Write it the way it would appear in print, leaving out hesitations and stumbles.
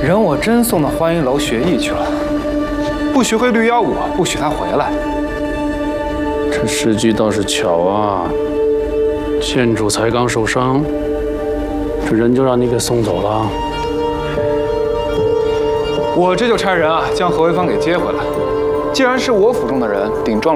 人我真送到欢迎楼学艺去了，不学会绿妖舞，不许他回来。 这时机倒是巧啊，县主才刚受伤，这人就让你给送走了。 我这就差人啊，将何为芳给接回来。既然是我府中的人，顶撞